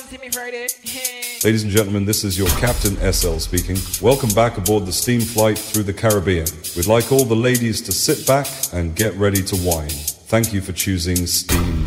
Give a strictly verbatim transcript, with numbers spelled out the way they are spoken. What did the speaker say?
see me Friday. Ladies and gentlemen, this is your Captain S L speaking. Welcome back aboard the steam flight through the Caribbean. We'd like all the ladies to sit back and get ready to wine. Thank you for choosing Steam